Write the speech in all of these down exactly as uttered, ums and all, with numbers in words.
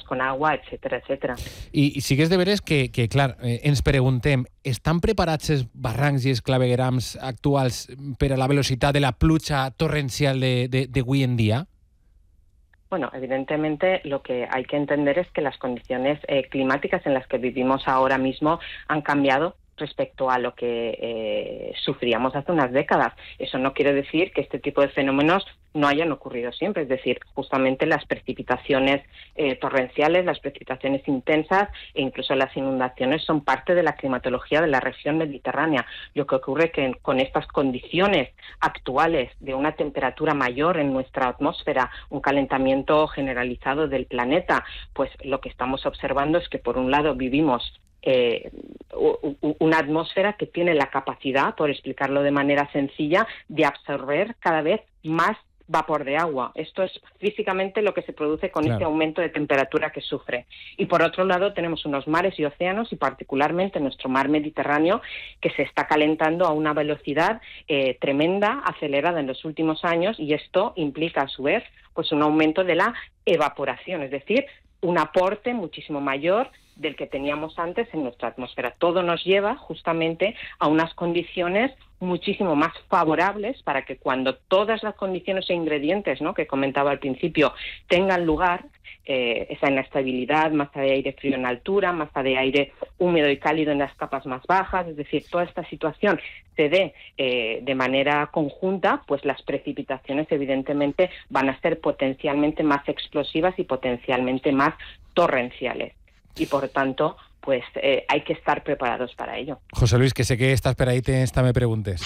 con agua, etcètera, etcètera. I, i sí que és de veres que, que clar, eh, ens preguntem, estan preparats els barrancs i els claveguerams actuals per a la velocitat de la pluja torrencial d'avui en dia? Bueno, evidentemente lo que hay que entender es que las condiciones eh, climáticas en las que vivimos ahora mismo han cambiado respecto a lo que eh, sufríamos hace unas décadas. Eso no quiere decir que este tipo de fenómenos no hayan ocurrido siempre, es decir, justamente las precipitaciones eh, torrenciales, las precipitaciones intensas e incluso las inundaciones son parte de la climatología de la región mediterránea. Lo que ocurre es que con estas condiciones actuales de una temperatura mayor en nuestra atmósfera, un calentamiento generalizado del planeta, pues lo que estamos observando es que por un lado vivimos Eh, una atmósfera que tiene la capacidad, por explicarlo de manera sencilla, de absorber cada vez más vapor de agua. Esto es físicamente lo que se produce con claro. este aumento de temperatura que sufre. Y por otro lado tenemos unos mares y océanos, y particularmente nuestro mar Mediterráneo, que se está calentando a una velocidad eh, tremenda, acelerada en los últimos años, y esto implica a su vez pues un aumento de la evaporación, es decir, un aporte muchísimo mayor del que teníamos antes en nuestra atmósfera. Todo nos lleva justamente a unas condiciones muchísimo más favorables para que cuando todas las condiciones e ingredientes, ¿no?, que comentaba al principio tengan lugar, eh, esa inestabilidad, masa de aire frío en altura, masa de aire húmedo y cálido en las capas más bajas, es decir, toda esta situación se dé eh, de manera conjunta, pues las precipitaciones evidentemente van a ser potencialmente más explosivas y potencialmente más torrenciales. Y por tanto, pues eh, hay que estar preparados para ello. José Luis, que sé que estàs per ahí, esta me preguntes.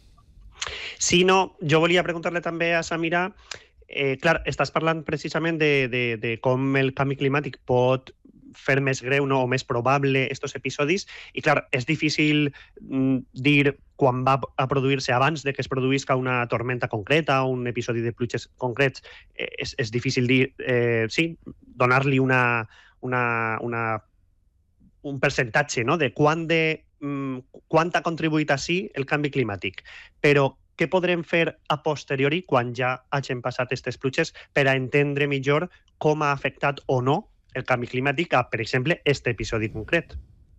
Sí, no, jo volia preguntar-li també a Samira, eh, clar, estàs parlant precisament de, de, de com el canvi climàtic pot fer més greu, no, o més probable estos episodis, i clar, és difícil mm, dir quan va a produir-se abans de que es produïsca una tormenta concreta o un episodi de pluges concrets, eh, és, és difícil dir, eh, sí, donar-li una, una, una, un percentatge, no?, de, quant de mm, quant ha contribuït així el canvi climàtic. Però què podrem fer a posteriori, quan ja hagin passat aquestes pluges, per a entendre millor com ha afectat o no el canvi climàtic a, per exemple, este episodi concret?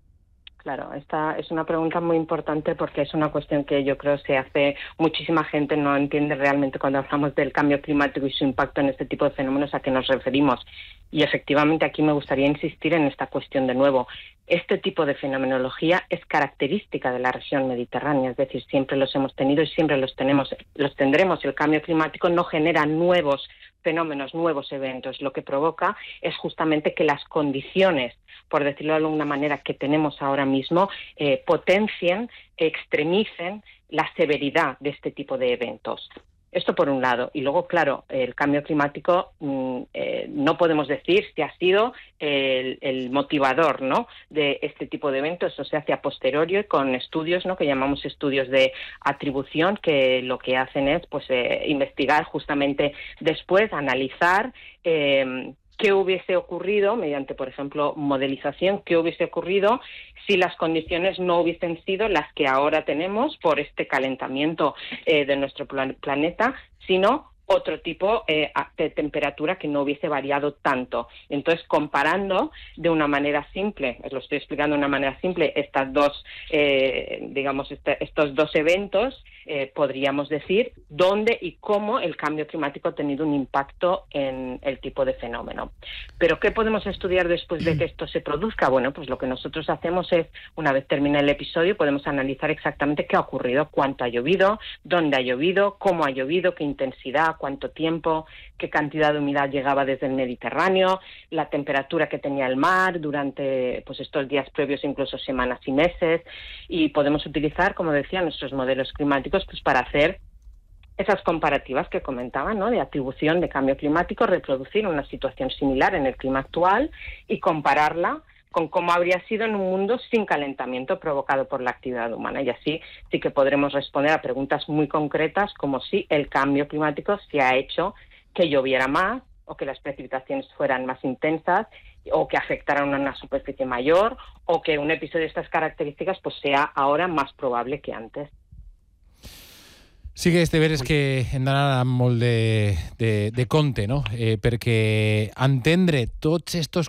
Claro, esta es una pregunta muy importante porque es una cuestión que yo creo se hace, muchísima gente no entiende realmente cuando hablamos del cambio climático y su impacto en este tipo de fenómenos a qué nos referimos. Y efectivamente aquí me gustaría insistir en esta cuestión de nuevo. Este tipo de fenomenología es característica de la región mediterránea, es decir, siempre los hemos tenido y siempre los tenemos, los tendremos. El cambio climático no genera nuevos fenómenos, nuevos eventos. Lo que provoca es justamente que las condiciones, por decirlo de alguna manera, que tenemos ahora mismo, eh, potencien, extremicen la severidad de este tipo de eventos. Esto por un lado. Y luego, claro, el cambio climático mmm, eh, no podemos decir si ha sido el, el motivador, ¿no?, de este tipo de eventos. Eso se hace a posteriori con estudios, ¿no?, que llamamos estudios de atribución, que lo que hacen es pues eh, investigar justamente después, analizar eh, qué hubiese ocurrido mediante, por ejemplo, modelización, qué hubiese ocurrido si las condiciones no hubiesen sido las que ahora tenemos por este calentamiento eh, de nuestro plan- planeta, sino otro tipo eh, de temperatura que no hubiese variado tanto. Entonces, comparando de una manera simple, os lo estoy explicando de una manera simple, estas dos, eh, digamos, este, estos dos eventos, eh, podríamos decir dónde y cómo el cambio climático ha tenido un impacto en el tipo de fenómeno. Pero, ¿qué podemos estudiar después de que esto se produzca? Bueno, pues lo que nosotros hacemos es, una vez termina el episodio, podemos analizar exactamente qué ha ocurrido, cuánto ha llovido, dónde ha llovido, cómo ha llovido, qué intensidad, cuánto tiempo, qué cantidad de humedad llegaba desde el Mediterráneo, la temperatura que tenía el mar durante pues estos días previos, incluso semanas y meses, y podemos utilizar, como decía, nuestros modelos climáticos pues para hacer esas comparativas que comentaba, ¿no?, de atribución de cambio climático, reproducir una situación similar en el clima actual y compararla con cómo habría sido en un mundo sin calentamiento provocado por la actividad humana. Y así sí que podremos responder a preguntas muy concretas como si el cambio climático se ha hecho que lloviera más o que las precipitaciones fueran más intensas o que afectaran a una superficie mayor o que un episodio de estas características pues sea ahora más probable que antes. Sí que és de veres que hem d'anar amb molt de, de, de compte, no? Eh, perquè entendre tots estos